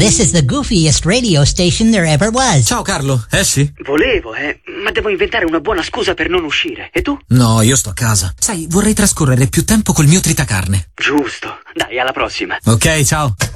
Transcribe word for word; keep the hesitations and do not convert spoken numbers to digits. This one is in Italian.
This is the goofiest radio station there ever was. Ciao Carlo, esci? Volevo, eh, ma devo inventare una buona scusa per non uscire. E tu? No, io sto a casa. Sai, vorrei trascorrere più tempo col mio tritacarne. Giusto. Dai, alla prossima. Ok, ciao.